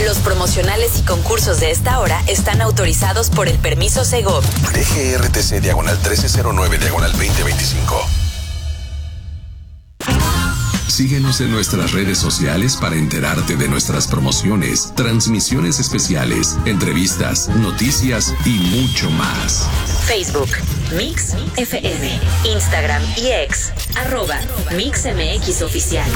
Los promocionales y concursos de esta hora están autorizados por el permiso Segov. DGRTC /1309/2025. Síguenos en nuestras redes sociales para enterarte de nuestras promociones, transmisiones especiales, entrevistas, noticias y mucho más. Facebook, Mix FM, Instagram y X, @MixMX Oficial.